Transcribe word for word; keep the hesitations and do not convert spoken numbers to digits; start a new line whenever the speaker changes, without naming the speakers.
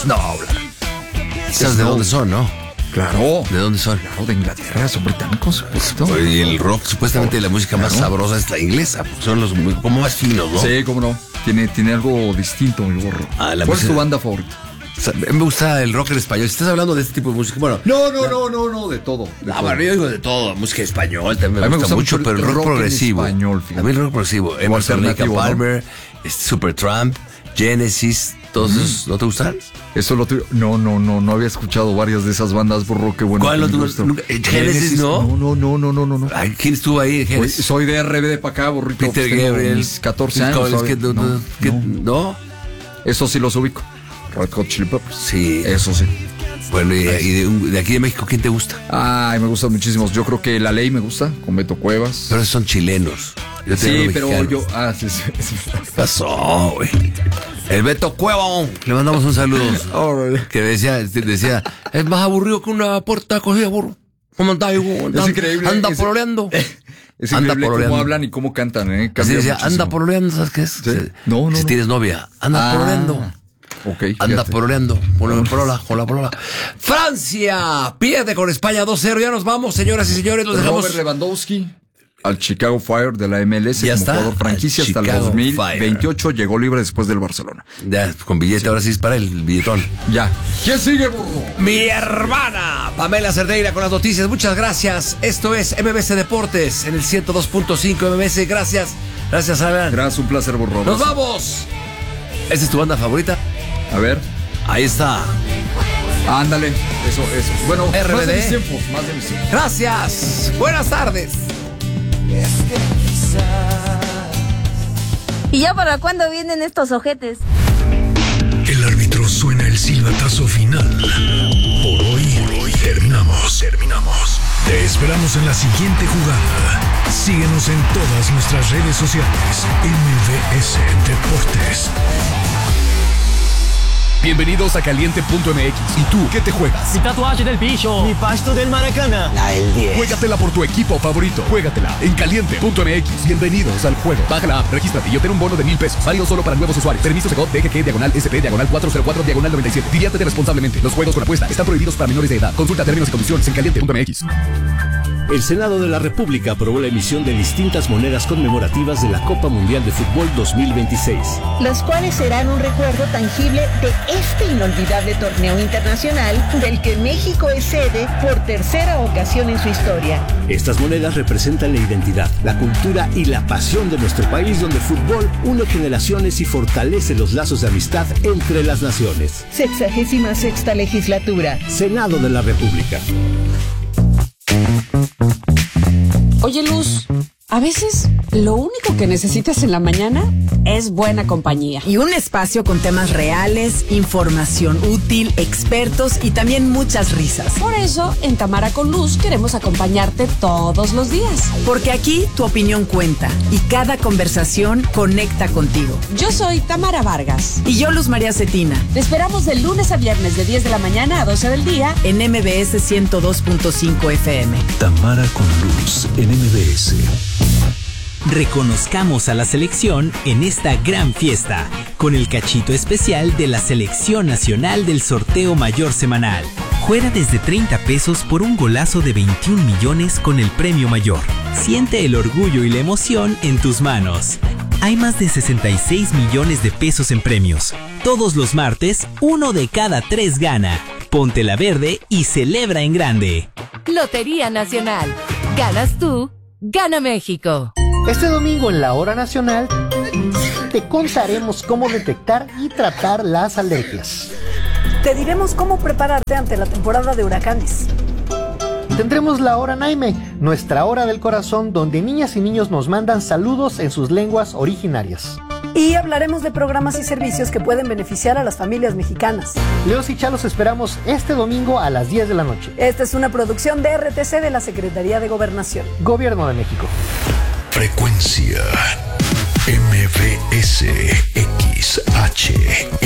Snow. ¿Sabes de dónde son, no?
Claro.
¿De dónde son?
Claro, de Inglaterra, son británicos. Supuesto.
Y el rock, supuestamente la música más
Claro.
sabrosa es la inglesa, porque son los muy- como más finos, ¿no?
Sí, cómo no. Tiene, tiene algo distinto, mi burro.
Ah, la
¿Cuál es
música-
tu banda favorita?
O sea, me gusta el rock en español. Si estás hablando de este tipo de música, bueno.
No, no, no, no, no, de todo. De
Ah,
todo.
bueno, yo digo de todo, música español también
A
me
mí
gusta, mucho, pero el rock,
rock en
progresivo.
español, fíjate.
A mí el rock progresivo. Emerson, Lake and
alternativo, ¿no?
Palmer, este, Supertramp, Genesis, todos esos, ¿no te gustan?
Eso lo tuyo. No, no, no, no había escuchado varias de esas bandas, burro, qué bueno.
¿Cuál
que
no
me
tuvo-
gustó.
nunca- eh, Genesis, no?
No, no, no, no, no, no, no.
Ay, ¿quién estuvo ahí?
Soy,
Genesis?
soy de R B D para acá, burrito.
Peter
Tengo
Gabriel.
mis catorce
Phil
años.
Collins,
¿sabes?
que no,
No,
que-
no.
¿no?
Eso sí los ubico. Red Hot Chili Peppers.
Sí.
Eso sí.
Bueno, y, y de, un- de aquí de México, ¿quién te gusta?
Ay, me gustan muchísimos. Yo creo que La Ley me gusta, con Beto Cuevas.
Pero esos son chilenos. Yo te
Sí,
hablo
pero
mexicano.
yo. Ah, sí, sí. sí.
¿Qué pasó, güey? El Beto Cuevón. Le mandamos un saludo.
Órale.
Que decía, decía, es más aburrido que una puerta cogida, burro. ¿Cómo anda, hijo? Anda,
Es increíble.
Anda
Es-
pololeando.
Es
Anda
increíble
pololeando.
cómo hablan y cómo cantan, ¿eh?
Así
Cambia
decía,
muchísimo.
anda pololeando, ¿sabes qué es?
Sí. No, no,
Si
no.
tienes novia, anda
Ah,
pololeando.
Ok,
Anda
fíjate.
pololeando, con la polola, con la polola. Francia pierde con España dos cero. Ya nos vamos, señoras y señores. Los dejamos.
Robert Lewandowski al Chicago Fire de la M L S
Ya
como
está,
jugador franquicia
al
hasta el
Chicago
dos mil veintiocho. Llegó libre después del Barcelona.
Ya, con billete, ahora sí es para el billetón.
Ya. ¿Quién sigue, burro?
Mi hermana Pamela Cerdeira con las noticias. Muchas gracias. Esto es M B S Deportes en el ciento dos punto cinco M B S. Gracias. Gracias, Alan.
Gracias, un placer, burro.
Nos vamos. ¿Esta es tu banda favorita?
A ver.
Ahí está.
Ándale. Eso, eso. Bueno,
R B D.
más de mis tiempos, más de mis tiempos.
Gracias. Buenas tardes.
¿Y ya para cuándo vienen estos ojetes?
El árbitro suena el silbatazo final. Por hoy, por hoy terminamos, terminamos. Te esperamos en la siguiente jugada. Síguenos en todas nuestras redes sociales. M V S Deportes.
Bienvenidos a Caliente punto M X. ¿Y tú qué te juegas?
Mi tatuaje del bicho. Mi pasto del Maracana. La el diez.
Juégatela por tu equipo favorito. Juégatela en Caliente punto M X. Bienvenidos al juego. Baja la app, regístrate y obtén un bono de mil pesos. Válido solo para nuevos usuarios. Permiso Segov D G G diagonal S P diagonal cuatro cero cuatro diagonal noventa y siete. Diviértete responsablemente. Los juegos con apuesta están prohibidos para menores de edad. Consulta términos y condiciones en Caliente punto M X.
El Senado de la República aprobó la emisión de distintas monedas conmemorativas de la Copa Mundial de Fútbol dos mil veintiséis.
Los cuales serán un recuerdo tangible de este inolvidable torneo internacional del que México es sede por tercera ocasión en su historia.
Estas monedas representan la identidad, la cultura y la pasión de nuestro país, donde el fútbol une generaciones y fortalece los lazos de amistad entre las naciones.
Sexagésima sexta legislatura.
Senado de la República.
Oye, Luz, a veces lo único que necesitas en la mañana es buena compañía.
Y un espacio con temas reales, información útil, expertos y también muchas risas.
Por eso, en Tamara con Luz queremos acompañarte todos los días.
Porque aquí tu opinión cuenta y cada conversación conecta contigo.
Yo soy Tamara Vargas.
Y yo, Luz María Cetina.
Te esperamos de lunes a viernes de diez de la mañana a doce del día
en M B S ciento dos punto cinco F M.
Tamara con Luz en M B S.
Reconozcamos a la selección en esta gran fiesta, con el cachito especial de la Selección Nacional del Sorteo Mayor Semanal. Juega desde treinta pesos por un golazo de veintiún millones con el premio mayor. Siente el orgullo y la emoción en tus manos. Hay más de sesenta y seis millones de pesos en premios. Todos los martes, uno de cada tres gana. Ponte la verde y celebra en grande.
Lotería Nacional. Ganas tú, gana México.
Este domingo en la Hora Nacional te contaremos cómo detectar y tratar las alergias.
Te diremos cómo prepararte ante la temporada de huracanes.
Tendremos la Hora Naime, nuestra hora del corazón, donde niñas y niños nos mandan saludos en sus lenguas originarias.
Y hablaremos de programas y servicios que pueden beneficiar a las familias mexicanas.
Leos y Chalos esperamos este domingo a las diez de la noche.
Esta es una producción de R T C de la Secretaría de Gobernación.
Gobierno de México.
Frecuencia M B S X H